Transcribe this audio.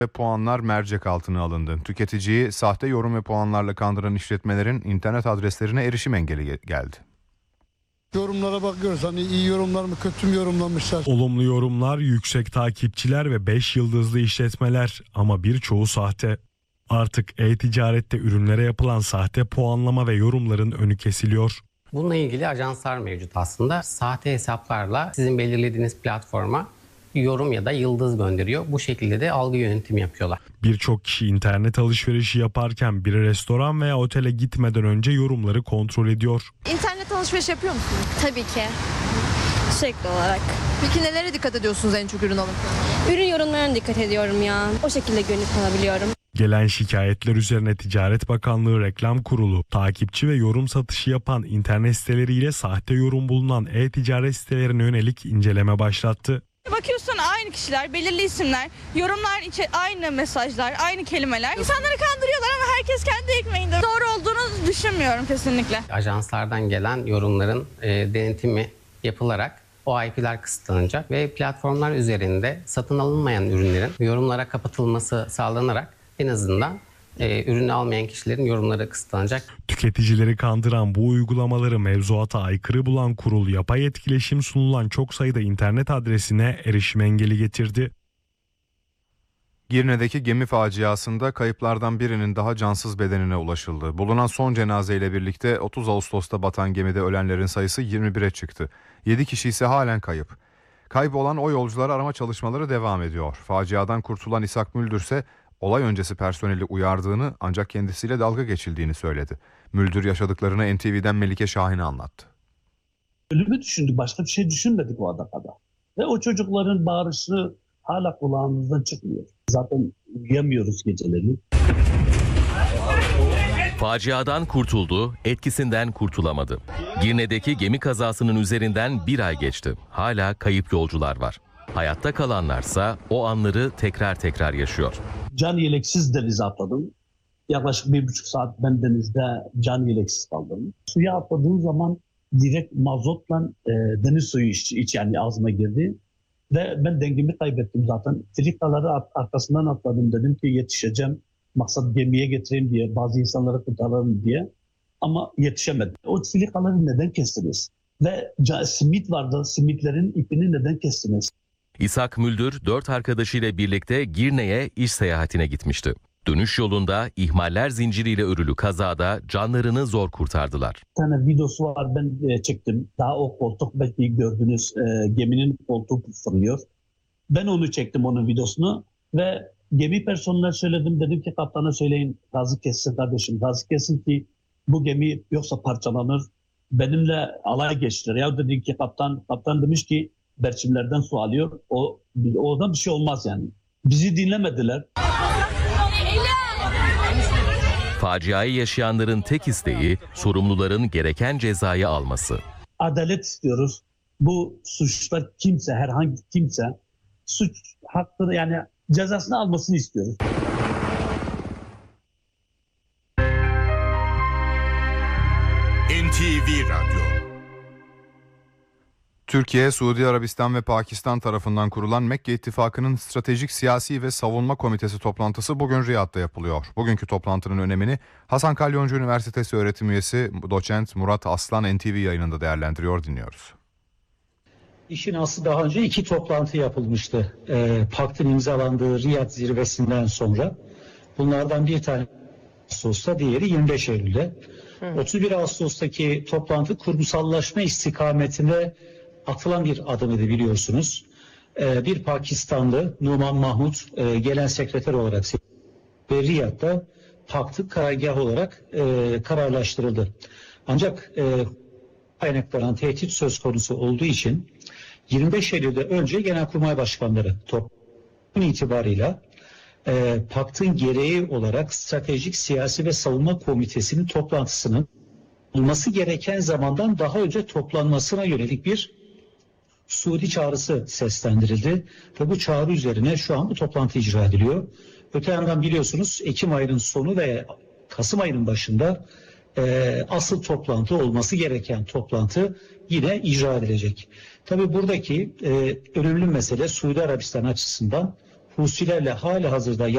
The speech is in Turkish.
ve puanlar mercek altına alındı. Tüketiciyi sahte yorum ve puanlarla kandıran işletmelerin internet adreslerine erişim engeli geldi. Yorumlara bakıyoruz, hani iyi yorumlar mı kötü mü yorumlamışlar. Olumlu yorumlar, yüksek takipçiler ve 5 yıldızlı işletmeler ama birçoğu sahte. Artık e-ticarette ürünlere yapılan sahte puanlama ve yorumların önü kesiliyor. Bununla ilgili ajanslar mevcut aslında. Sahte hesaplarla sizin belirlediğiniz platforma yorum ya da yıldız gönderiyor. Bu şekilde de algı yönetimi yapıyorlar. Birçok kişi internet alışverişi yaparken bir restoran veya otele gitmeden önce yorumları kontrol ediyor. İnternet alışveriş yapıyor musunuz? Tabii ki. Sürekli olarak. Peki nelere dikkat ediyorsunuz en çok ürün alırken? Ürün yorumlarına dikkat ediyorum ya. O şekilde güvenlik alabiliyorum. Gelen şikayetler üzerine Ticaret Bakanlığı Reklam Kurulu, takipçi ve yorum satışı yapan internet siteleriyle sahte yorum bulunan e-ticaret sitelerine yönelik inceleme başlattı. Bakıyorsun aynı kişiler, belirli isimler, yorumlar aynı mesajlar, aynı kelimeler. İnsanları kandırıyorlar ama herkes kendi ekmeğinde. Doğru olduğunu düşünmüyorum kesinlikle. Ajanslardan gelen yorumların denetimi yapılarak o IP'ler kısıtlanacak ve platformlar üzerinde satın alınmayan ürünlerin yorumlara kapatılması sağlanarak en azından ürünü almayan kişilerin yorumları kısıtlanacak. Tüketicileri kandıran bu uygulamaları mevzuata aykırı bulan kurul yapay etkileşim sunulan çok sayıda internet adresine erişim engeli getirdi. Girne'deki gemi faciasında kayıplardan birinin daha cansız bedenine ulaşıldı. Bulunan son cenazeyle birlikte 30 Ağustos'ta batan gemide ölenlerin sayısı 21'e çıktı. 7 kişi ise halen kayıp. Kaybolan o yolcuları arama çalışmaları devam ediyor. Faciadan kurtulan İshak Müldür ise olay öncesi personeli uyardığını ancak kendisiyle dalga geçildiğini söyledi. Müldür yaşadıklarını NTV'den Melike Şahin'e anlattı. Ölümü düşündük, başka bir şey düşünmedik o adamda. Ve o çocukların bağırışı hala kulağımızdan çıkmıyor. Zaten uyuyamıyoruz geceleri. Faciadan kurtuldu, etkisinden kurtulamadı. Girne'deki gemi kazasının üzerinden bir ay geçti. Hala kayıp yolcular var. Hayatta kalanlarsa o anları tekrar yaşıyor. Can yeleksiz denize atladım. Yaklaşık 1,5 saat ben denizde can yeleksiz kaldım. Suya atladığım zaman direkt mazotla deniz suyu yani ağzıma girdi. Ve ben dengemi kaybettim zaten. Filikaları arkasından atladım. Dedim ki yetişeceğim. Maksat gemiye getireyim diye, bazı insanları kurtaralım diye. Ama yetişemedim. O filikaları neden kestiniz? Ve simit vardı. Simitlerin ipini neden kestiniz? İshak Müldür 4 arkadaşıyla birlikte Girne'ye iş seyahatine gitmişti. Dönüş yolunda ihmaller zinciriyle örülü kazada canlarını zor kurtardılar. Bir tane videosu var, ben çektim. Daha o koltuk belki gördünüz, geminin koltuğu fırlıyor. Ben onu çektim, onun videosunu ve gemi personeline söyledim. Dedim ki kaptana söyleyin, gazı kessin kardeşim, gazı kessin ki bu gemi yoksa parçalanır. Benimle alay geçtiler. Ya dedi ki kaptan demiş ki berçimlerden su alıyor. Oradan bir şey olmaz yani. Bizi dinlemediler. Faciayı yaşayanların tek isteği sorumluların gereken cezayı alması. Adalet istiyoruz. Bu suçta kimse, herhangi kimse suç hakkını yani cezasını almasını istiyoruz. NTV Radyo. Türkiye, Suudi Arabistan ve Pakistan tarafından kurulan Mekke İttifakı'nın Stratejik Siyasi ve Savunma Komitesi toplantısı bugün Riyad'da yapılıyor. Bugünkü toplantının önemini Hasan Kalyoncu Üniversitesi öğretim üyesi doçent Murat Aslan NTV yayınında değerlendiriyor, dinliyoruz. İşin aslı daha önce 2 toplantı yapılmıştı. Paktın imzalandığı Riyad zirvesinden sonra. Bunlardan bir tane Ağustos'ta, diğeri 25 Eylül'de. 31 Ağustos'taki toplantı kurumsallaşma istikametine atılan bir adım idi, biliyorsunuz. Bir Pakistanlı Numan Mahmud gelen sekreter olarak ve Riyad'da paktı karargah olarak kararlaştırıldı. Ancak kaynaklanan tehdit söz konusu olduğu için 25 Eylül'de önce Genelkurmay Başkanları toplantı itibarıyla paktın gereği olarak Stratejik Siyasi ve Savunma Komitesi'nin toplantısının olması gereken zamandan daha önce toplanmasına yönelik bir Suudi çağrısı seslendirildi ve bu çağrı üzerine şu an bu toplantı icra ediliyor. Öte yandan biliyorsunuz Ekim ayının sonu ve Kasım ayının başında asıl toplantı, olması gereken toplantı yine icra edilecek. Tabii buradaki önemli mesele Suudi Arabistan açısından Husilerle hali hazırda